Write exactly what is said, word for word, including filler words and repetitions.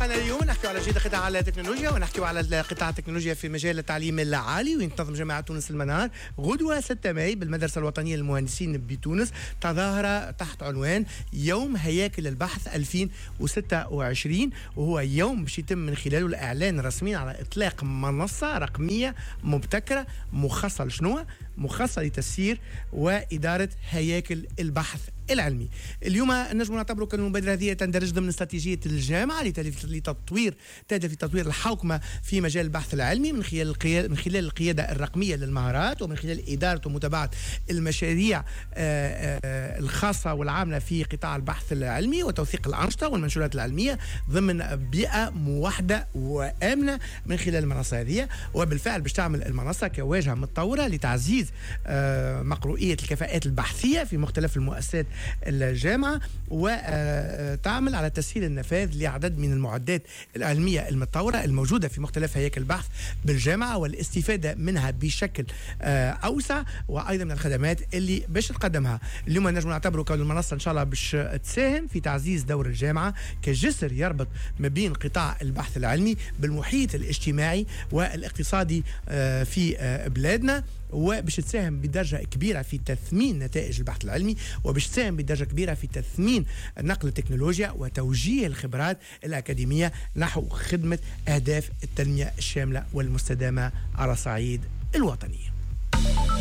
حلقنا اليوم نحكي على جديد قطاع التكنولوجيا، ونحكي على قطاع التكنولوجيا في مجال التعليم العالي. وينتظم جامعة تونس المنار غدوة ستة ماي بالمدرسة الوطنية للمهندسين بتونس تظاهرة تحت عنوان يوم هياكل البحث ألفين وستة وعشرين، وهو يوم باش يتم من خلاله الإعلان رسميا على إطلاق منصة رقمية مبتكرة مخصصة لشنو؟ مخصصة لتسيير وإدارة هياكل البحث العلمي. اليوم نجم نعتبره كأن المبادرة هذه تندرج ضمن استراتيجية الجامعة لتطوير تهدف لتطوير الحوكمة في مجال البحث العلمي من خلال القيادة من خلال القيادة الرقمية للمهارات، ومن خلال إدارة ومتابعة المشاريع الخاصة والعاملة في قطاع البحث العلمي، وتوثيق الأنشطة والمنشورات العلمية ضمن بيئة موحدة وآمنة من خلال المنصة هذه. وبالفعل باش تعمل المنصة كواجهة متطورة لتعزيز مقروئية الكفاءات البحثية في مختلف المؤسسات الجامعة، وتعمل على تسهيل النفاذ لعدد من المعدات العلمية المتطورة الموجودة في مختلف هياكل البحث بالجامعة، والاستفادة منها بشكل أوسع، وأيضا من الخدمات اللي باش تقدمها. اليوم نجم نعتبره كون المنصة إن شاء الله باش تساهم في تعزيز دور الجامعة كجسر يربط ما بين قطاع البحث العلمي بالمحيط الاجتماعي والاقتصادي في بلادنا، وباش تساهم بدرجة كبيرة في تثمين نتائج البحث العلمي، وباش تساهم بدرجة كبيرة في تثمين نقل التكنولوجيا وتوجيه الخبرات الأكاديمية نحو خدمة أهداف التنمية الشاملة والمستدامة على الصعيد الوطني.